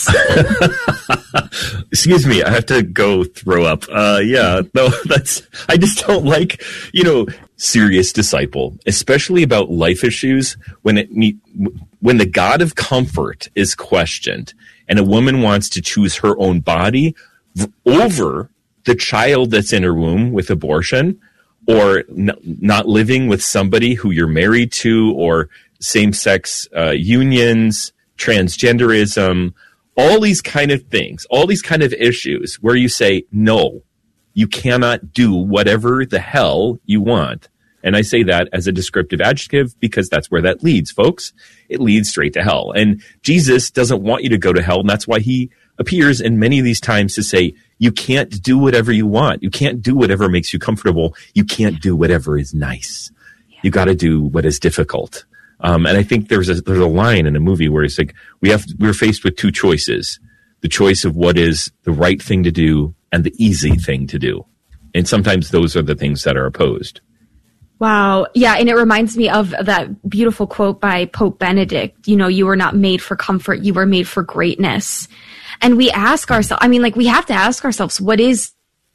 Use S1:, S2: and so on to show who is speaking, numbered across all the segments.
S1: Excuse me, I have to go throw up. Yeah, no, I just don't like, serious disciple, especially about life issues when the God of comfort is questioned and a woman wants to choose her own body over the child that's in her womb with abortion, or not living with somebody who you're married to, or same-sex unions, transgenderism, all these kind of things, all these kind of issues where you say, no, you cannot do whatever the hell you want. And I say that as a descriptive adjective because that's where that leads, folks. It leads straight to hell. And Jesus doesn't want you to go to hell, and that's why he appears in many of these times to say, you can't do whatever you want. You can't do whatever makes you comfortable. You can't do whatever is nice. You got to do what is difficult. And I think there's a line in a movie where it's like we're faced with two choices: the choice of what is the right thing to do and the easy thing to do. And sometimes those are the things that are opposed.
S2: Wow. Yeah. And it reminds me of that beautiful quote by Pope Benedict. You were not made for comfort. You were made for greatness. And we ask ourselves, we have to ask ourselves, what does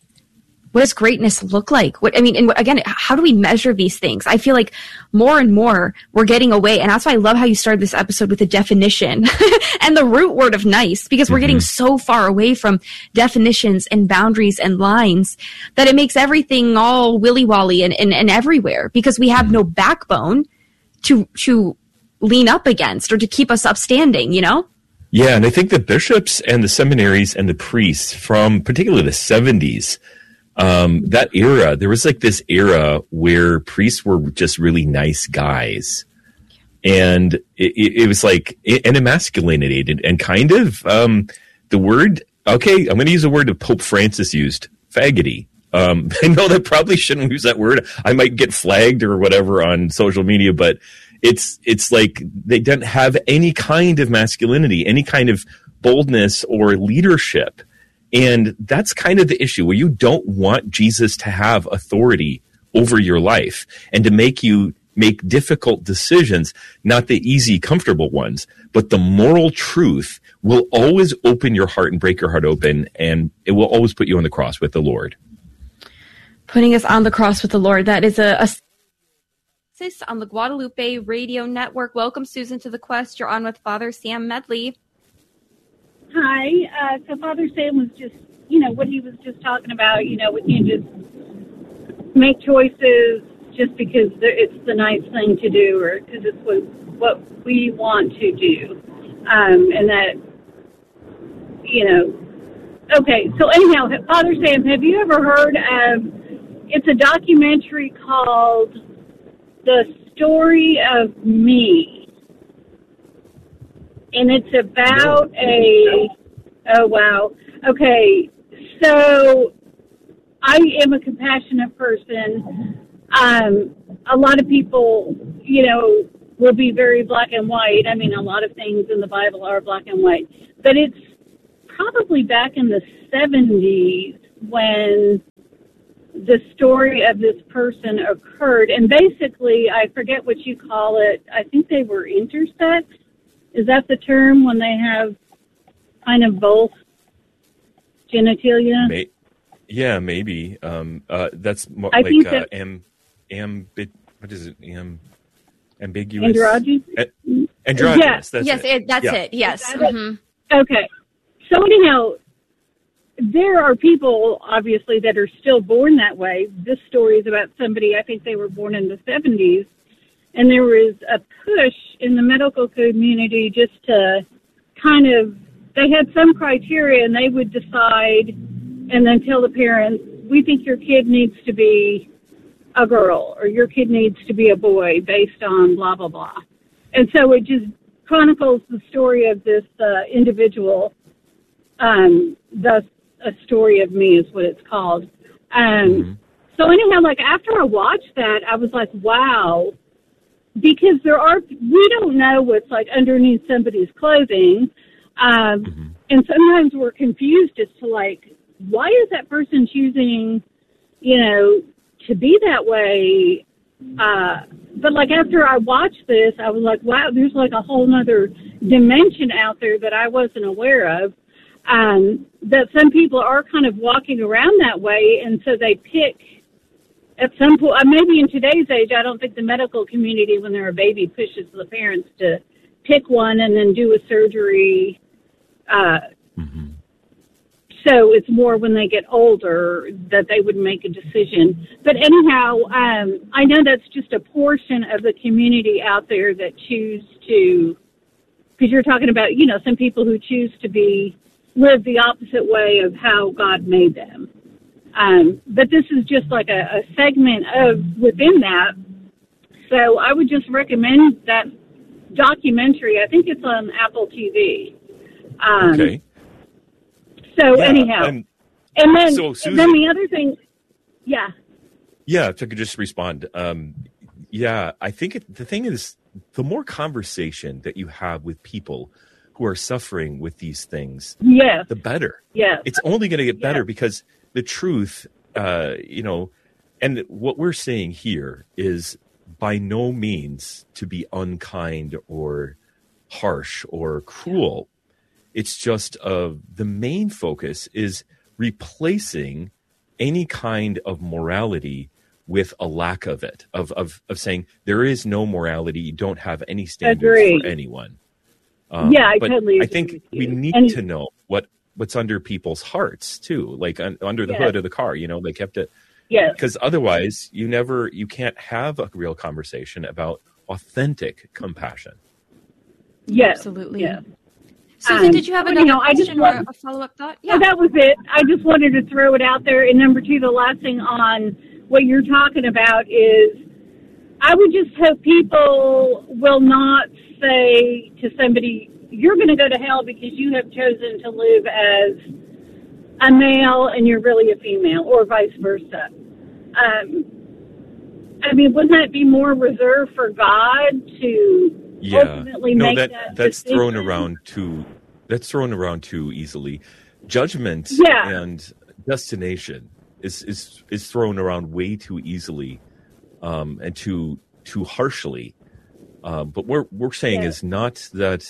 S2: greatness look like? Again, how do we measure these things? I feel like more and more we're getting away. And that's why I love how you started this episode with a definition and the root word of nice, because we're getting so far away from definitions and boundaries and lines that it makes everything all willy-wally and everywhere, because we have no backbone to lean up against or to keep us upstanding,
S1: Yeah. And I think the bishops and the seminaries and the priests from particularly the 70s, that era, there was this era where priests were just really nice guys. And it was and emasculinated and kind of, the word, okay, I'm going to use a word that Pope Francis used, faggoty. I know that probably shouldn't use that word. I might get flagged or whatever on social media, but it's like they didn't have any kind of masculinity, any kind of boldness or leadership. And that's kind of the issue, where you don't want Jesus to have authority over your life and to make you make difficult decisions, not the easy, comfortable ones, but the moral truth will always open your heart and break your heart open, and it will always put you on the cross with the Lord.
S2: Putting us on the cross with the Lord. That is a on the Guadalupe Radio Network. Welcome, Susan, to the Quest. You're on with Father Sam Medley.
S3: Hi. So Father Sam was just, what he was just talking about, we can't just make choices just because it's the nice thing to do or because it's what we want to do. And that, okay. So anyhow, Father Sam, have you ever heard of, it's a documentary called The Story of Me. And it's about oh, wow. Okay, so I am a compassionate person. A lot of people, will be very black and white. I mean, a lot of things in the Bible are black and white. But it's probably back in the 70s when the story of this person occurred. And basically, I forget what you call it. I think they were intersex. Is that the term when they have kind of both genitalia?
S1: Yeah, maybe. That's more
S3: what is it?
S1: Ambiguous.
S3: Androgynous.
S1: Yeah.
S2: That's it. Yes. Mm-hmm.
S3: Okay. So anyhow, there are people, obviously, that are still born that way. This story is about somebody, I think they were born in the 70s. And there was a push in the medical community just to kind of, they had some criteria and they would decide and then tell the parents, we think your kid needs to be a girl or your kid needs to be a boy based on blah, blah, blah. And so it just chronicles the story of this individual, thus A Story of Me is what it's called. So anyhow, after I watched that, I was like, wow. Because we don't know what's underneath somebody's clothing. And sometimes we're confused as to why is that person choosing, to be that way? But like after I watched this, I was like, wow, there's like a whole nother dimension out there that I wasn't aware of. That some people are kind of walking around that way, and so they pick at some point. Maybe in today's age, I don't think the medical community, when they're a baby, pushes the parents to pick one and then do a surgery. So it's more when they get older that they would make a decision. But anyhow, I know that's just a portion of the community out there that choose to, because you're talking about, some people who choose to live the opposite way of how God made them. But this is just like a segment of within that. So I would just recommend that documentary. I think it's on Apple TV.
S1: Okay.
S3: So anyhow, and then
S1: Susan,
S3: then the other thing, yeah,
S1: if I could just respond, I think the thing is, the more conversation that you have with people who are suffering with these things, the better. Yeah, it's only going to get better because the truth, and what we're saying here is by no means to be unkind or harsh or cruel. It's just the main focus is replacing any kind of morality with a lack of it, of saying there is no morality, you don't have any standards for anyone.
S3: I totally agree.
S1: I think we need to know what's under people's hearts too, like under the hood of the car. They kept it. Yeah. Because otherwise, you can't have a real conversation about authentic compassion.
S3: Yeah,
S2: absolutely. Yeah. Susan, did you have another question or a follow-up thought?
S3: Yeah, that was it. I just wanted to throw it out there. And number two, the last thing on what you're talking about is I would just hope people will not say to somebody, you're going to go to hell because you have chosen to live as a male and you're really a female, or vice versa. Wouldn't that be more reserved for God to ultimately make
S1: that's
S3: decision?
S1: That's thrown around too easily. Judgment and destination is thrown around way too easily, and too harshly. But what we're saying is not that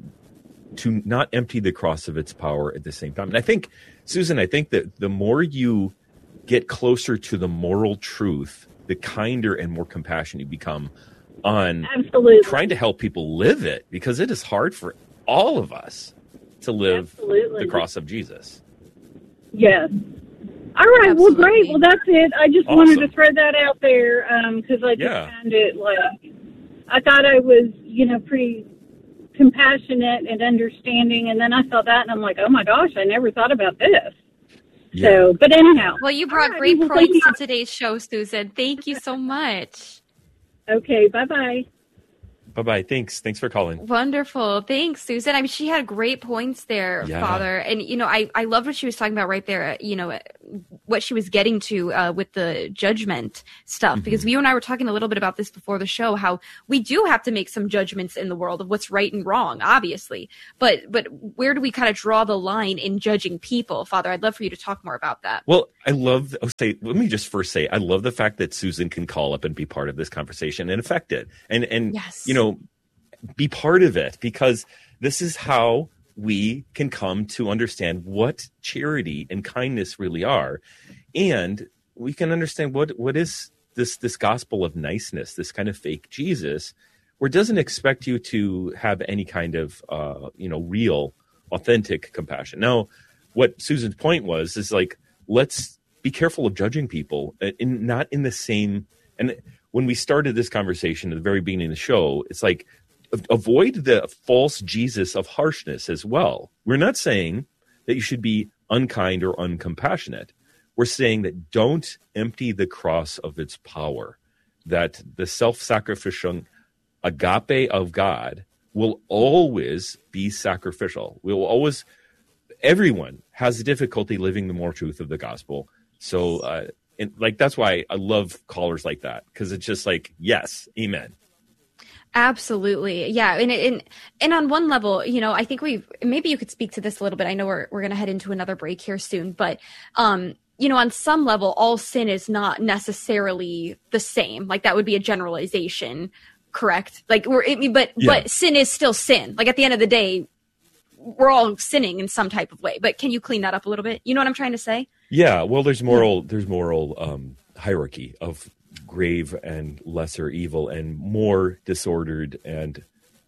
S1: to not empty the cross of its power at the same time. And I think, Susan, that the more you get closer to the moral truth, the kinder and more compassionate you become on trying to help people live it, because it is hard for all of us to live the cross of Jesus.
S3: Yes. All right. Absolutely. Well, great. Well, that's it. I just wanted to throw that out there because I just found it I thought I was, pretty compassionate and understanding, and then I saw that and I'm like, oh my gosh, I never thought about this. Yeah. So, but anyhow.
S2: Well, you brought great points to today's show, Susan. Thank you so much.
S3: Okay, bye-bye.
S1: Bye-bye. Thanks for calling.
S2: Wonderful. Thanks, Susan. She had great points there, Father. And, I loved what she was talking about right there, what she was getting to with the judgment stuff. Because you and I were talking a little bit about this before the show, how we do have to make some judgments in the world of what's right and wrong, obviously. But where do we kind of draw the line in judging people? Father, I'd love for you to talk more about that.
S1: Well, let me just first say, I love the fact that Susan can call up and be part of this conversation and affect it. And yes. Be part of it, because this is how we can come to understand what charity and kindness really are. And we can understand what is this gospel of niceness, this kind of fake Jesus, where it doesn't expect you to have any kind of, real, authentic compassion. Now, what Susan's point is let's be careful of judging people not in the same. And when we started this conversation at the very beginning of the show, it's like, avoid the false Jesus of harshness as well. We're not saying that you should be unkind or uncompassionate. We're saying that don't empty the cross of its power, that the self-sacrificial agape of God will always be sacrificial. Everyone has difficulty living the moral truth of the gospel. So, that's why I love callers like that, because it's just yes, amen.
S2: Absolutely. Yeah. And on one level, I think maybe you could speak to this a little bit. I know we're going to head into another break here soon, but on some level, all sin is not necessarily the same. Like that would be a generalization, correct? Like but sin is still sin. Like at the end of the day, we're all sinning in some type of way. But can you clean that up a little bit? You know what I'm trying to say?
S1: Yeah. Well, there's moral hierarchy of grave and lesser evil, and more disordered and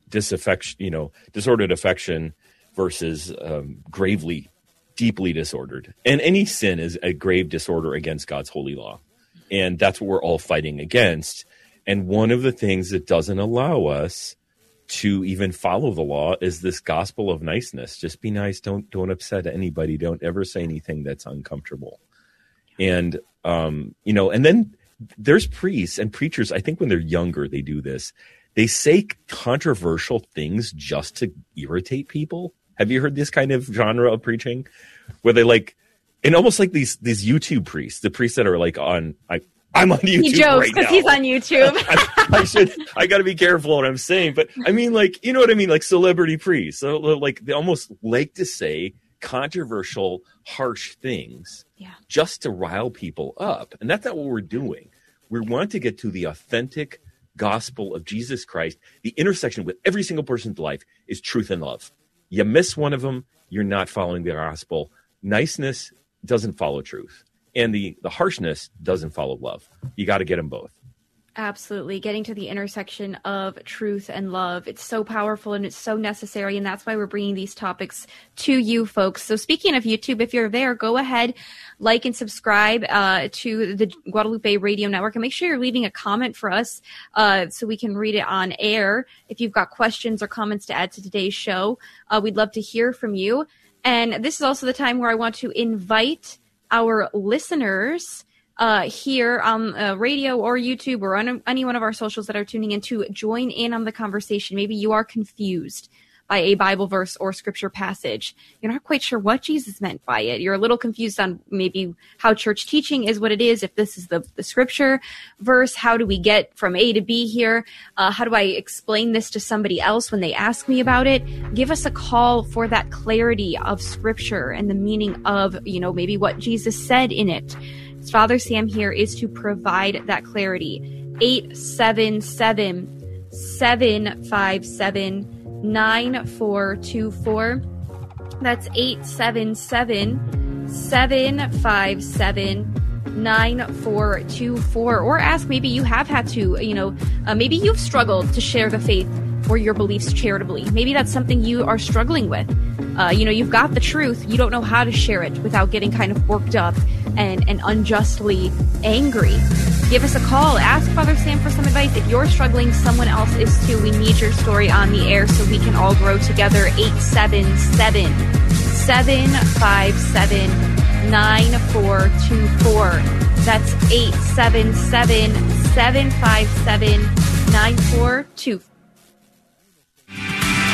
S1: disordered affection versus gravely, deeply disordered. And any sin is a grave disorder against God's holy law. And that's what we're all fighting against. And one of the things that doesn't allow us to even follow the law is this gospel of niceness. Just be nice. Don't upset anybody. Don't ever say anything that's uncomfortable. And, and then there's priests and preachers. I think when they're younger, they do this. They say controversial things just to irritate people. Have you heard this kind of genre of preaching where they and almost like these YouTube priests, the priests that are I'm on YouTube.
S2: He jokes
S1: because
S2: he's on YouTube.
S1: I got to be careful what I'm saying, but I mean, you know what I mean? Like celebrity priests. So they almost like to say controversial, harsh things just to rile people up. And that's not what we're doing. We want to get to the authentic gospel of Jesus Christ. The intersection with every single person's life is truth and love. You miss one of them, you're not following the gospel. Niceness doesn't follow truth. And the harshness doesn't follow love. You got to get them both.
S2: Absolutely. Getting to the intersection of truth and love. It's so powerful and it's so necessary. And that's why we're bringing these topics to you folks. So speaking of YouTube, if you're there, go ahead, like and subscribe to the Guadalupe Radio Network, and make sure you're leaving a comment for us so we can read it on air. If you've got questions or comments to add to today's show, we'd love to hear from you. And this is also the time where I want to invite our listeners here on radio or YouTube or on any one of our socials that are tuning in to join in on the conversation. Maybe you are confused by a Bible verse or scripture passage. You're not quite sure what Jesus meant by it. You're a little confused on maybe how church teaching is what it is. If this is the scripture verse, how do we get from A to B here? How do I explain this to somebody else when they ask me about it? Give us a call for that clarity of scripture and the meaning of, maybe what Jesus said in it. Father Sam here is to provide that clarity. 877-757-9424. That's 877-757-9424. Or ask, maybe you have had to, maybe you've struggled to share the faith or your beliefs charitably. Maybe that's something you are struggling with. You've got the truth. You don't know how to share it without getting kind of worked up and unjustly angry. Give us a call. Ask Father Sam for some advice. If you're struggling, someone else is too. We need your story on the air so we can all grow together. 877-757-9424. That's 877-757-9424.